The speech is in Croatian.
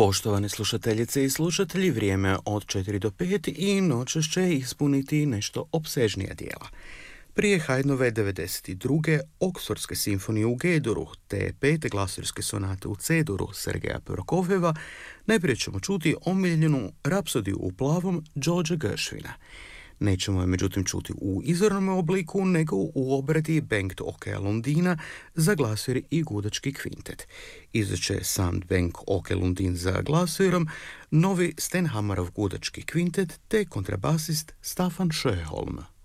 Poštovane slušateljice i slušatelji, vrijeme od 4 do 5 i noćas će ispuniti nešto opsežnija dijela. Prije Haydnove 92. Oksfordske simfonije u G-duru te 5. Glasovjerske sonate u C-duru Sergeja Prokofjeva najprije ćemo čuti omiljenu rapsodiju u plavom Georgea Gershwina. Nećemo je međutim čuti u izvornom obliku, nego u obradi Bengt Åke Lundina za glasovir i gudački kvintet. Izveće sam Bengt Åke Lundin za glasovirom, novi Stenhammerov gudački kvintet te kontrabasist Staffan Sjöholm.